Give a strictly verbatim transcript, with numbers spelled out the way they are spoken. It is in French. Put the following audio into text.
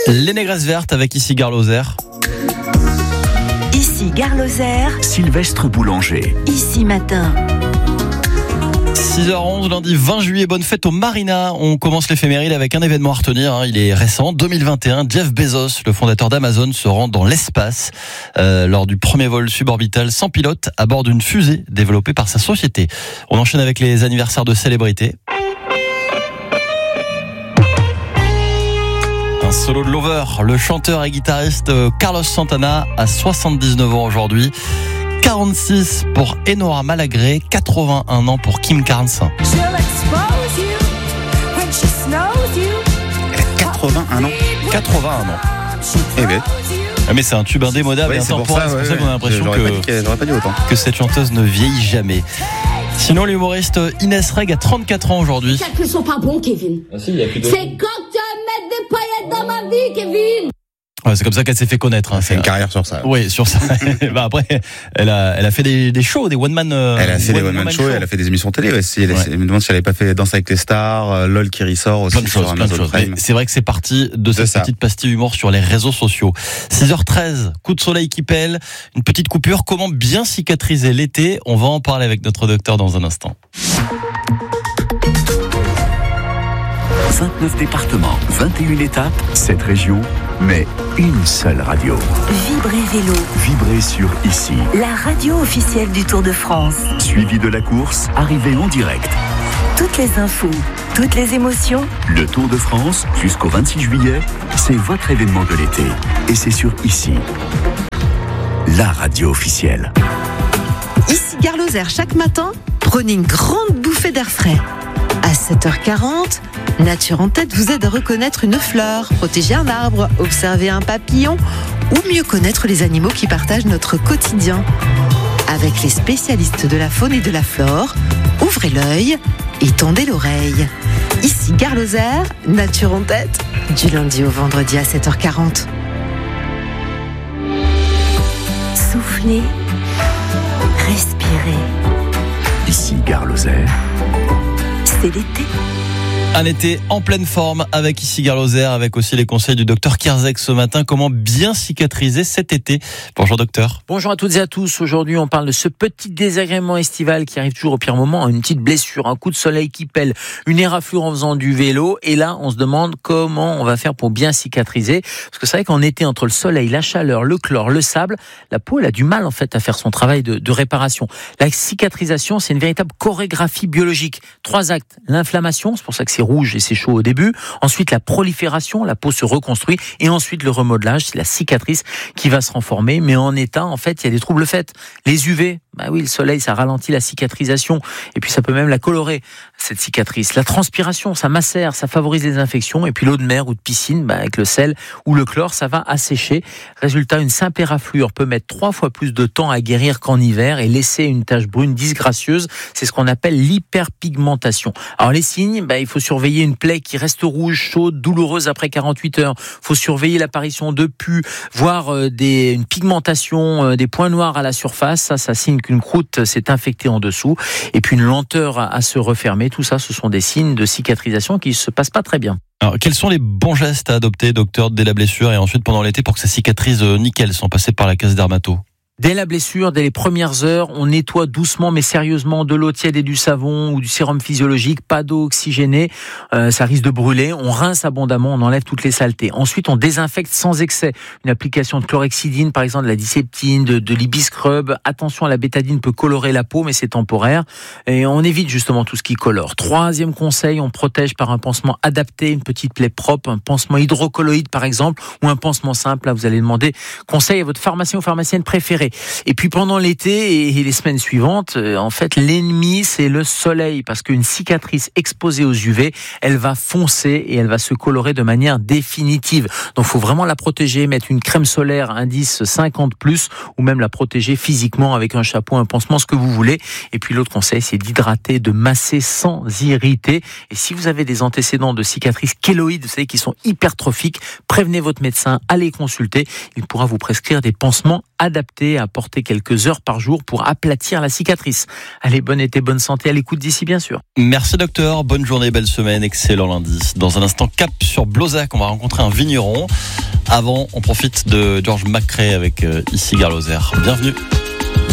Les Négresses vertes avec ici Gare Lozère. Ici Gare Lozère. Sylvestre Boulanger. Ici matin. six heures onze, lundi vingt juillet, bonne fête au Marina. On commence l'éphéméride avec un événement à retenir, hein. Il est récent, deux mille vingt et un. Jeff Bezos, le fondateur d'Amazon, se rend dans l'espace euh, lors du premier vol suborbital sans pilote à bord d'une fusée développée par sa société. On enchaîne avec les anniversaires de célébrités. Un solo de Lover, le chanteur et guitariste Carlos Santana a soixante-dix-neuf ans aujourd'hui. quarante-six pour Enora Malagré, quatre-vingt-un ans pour Kim Carnes. Elle a quatre-vingt-un ans. quatre-vingt-un ans. Eh ben. Ah mais c'est un tube indémodable Ouais, et c'est pour intemporel, ça, c'est pour ouais, ça qu'on a ouais. l'impression J'aurais que, pas dit qu'elle- j'aurais pas dit autant. que cette chanteuse ne vieillit jamais. Sinon, l'humoriste Inès Reg a trente-quatre ans aujourd'hui. Les calculs sont pas bons, Kevin. Ah si, il y a plus de... C'est quand tu vas mettre des paillettes dans ma vie, Kevin. Ouais, c'est comme ça qu'elle s'est fait connaître. Hein. Elle fait une carrière sur ça. Oui, sur ça. bah après, elle a, elle a fait des, des shows, des one man. Euh, Elle a fait des one- one-man woman shows, elle a fait des émissions télé aussi. Elle, Ouais. elle me demande si elle avait pas fait Danse avec les stars, euh, LOL qui ressort aussi Plein de sur choses, plein de Amazon choses. Prime. Mais c'est vrai que c'est parti de cette ça. petite pastille humour sur les réseaux sociaux. six heures treize, coup de soleil qui pèle, une petite coupure. Comment bien cicatriser l'été? On va en parler avec notre docteur dans un instant. vingt-neuf départements, vingt et une étapes, sept régions, mais une seule radio. Vibrez Vélo, Vibrez sur Ici. la radio officielle du Tour de France. Suivi de la course, arrivée en direct. Toutes les infos, toutes les émotions. Le Tour de France, jusqu'au vingt-six juillet, c'est votre événement de l'été. Et c'est sur Ici. La radio officielle. Ici Gare Lozère, chaque matin, prenez une grande bouffée d'air frais. À sept heures quarante, Nature en tête vous aide à reconnaître une fleur, protéger un arbre, observer un papillon ou mieux connaître les animaux qui partagent notre quotidien. Avec les spécialistes de la faune et de la flore, ouvrez l'œil et tendez l'oreille. Ici Gare Lozère, Nature en tête, du lundi au vendredi à sept heures quarante. Soufflez, respirez. Ici Gare Lozère. C'est l'été. Un été en pleine forme avec ici Gare Lozère, avec aussi les conseils du docteur Kierzek ce matin. Comment bien cicatriser cet été? Bonjour docteur. Bonjour à toutes et à tous. Aujourd'hui, on parle de ce petit désagrément estival qui arrive toujours au pire moment. Une petite blessure, un coup de soleil qui pèle, une éraflure en faisant du vélo. Et là, on se demande comment on va faire pour bien cicatriser. Parce que c'est vrai qu'en été, entre le soleil, la chaleur, le chlore, le sable, la peau, elle a du mal en fait à faire son travail de, de réparation. La cicatrisation, c'est une véritable chorégraphie biologique. Trois actes. L'inflammation, c'est pour ça que c'est rouge et c'est chaud au début. Ensuite, la prolifération, la peau se reconstruit. Et ensuite, le remodelage, c'est la cicatrice qui va se renformer. Mais en état, en fait, il y a des troubles faits. Les U V, bah oui, le soleil, ça ralentit la cicatrisation. Et puis, ça peut même la colorer, cette cicatrice. La transpiration, ça macère, ça favorise les infections. Et puis, l'eau de mer ou de piscine, bah, avec le sel ou le chlore, ça va assécher. Résultat, une simple éraflure peut mettre trois fois plus de temps à guérir qu'en hiver et laisser une tache brune disgracieuse. C'est ce qu'on appelle l'hyperpigmentation. Alors, les signes, bah, il faut surveiller une plaie qui reste rouge, chaude, douloureuse après quarante-huit heures. Il faut surveiller l'apparition de pus, voire euh, des, une pigmentation, euh, des points noirs à la surface. Ça, ça signe qu'une croûte s'est infectée en dessous. Et puis une lenteur à, à se refermer. Tout ça, ce sont des signes de cicatrisation qui ne se passent pas très bien. Alors, quels sont les bons gestes à adopter, docteur, dès la blessure et ensuite pendant l'été pour que ça cicatrise nickel sans passer par la case dermato? Dès la blessure, dès les premières heures, on nettoie doucement mais sérieusement de l'eau tiède et du savon ou du sérum physiologique, pas d'eau oxygénée, euh, ça risque de brûler. On rince abondamment, on enlève toutes les saletés. Ensuite, on désinfecte sans excès. Une application de chlorhexidine, par exemple de la diseptine, de, de l'ibiscrub. Attention, la bétadine peut colorer la peau, mais c'est temporaire. Et on évite justement tout ce qui colore. Troisième conseil, on protège par un pansement adapté, une petite plaie propre, un pansement hydrocolloïde par exemple, ou un pansement simple. Là, vous allez demander conseil à votre pharmacien ou pharmacienne préférée. Et puis pendant l'été et les semaines suivantes, en fait, l'ennemi, c'est le soleil, parce qu'une cicatrice exposée aux U V, elle va foncer et elle va se colorer de manière définitive. Donc, il faut vraiment la protéger, mettre une crème solaire indice cinquante plus, ou même la protéger physiquement avec un chapeau, un pansement, ce que vous voulez. Et puis l'autre conseil, c'est d'hydrater, de masser sans irriter. Et si vous avez des antécédents de cicatrices kéloïdes, vous savez, qui sont hypertrophiques, prévenez votre médecin, allez consulter. Il pourra vous prescrire des pansements adaptées à porter quelques heures par jour pour aplatir la cicatrice. Allez, bon été, bonne santé, à l'écoute d'ici bien sûr. Merci docteur, bonne journée, belle semaine, excellent lundi. Dans un instant, cap sur Blozac, on va rencontrer un vigneron. Avant, on profite de George McCrae avec euh, Ici Gare Lozère. Bienvenue.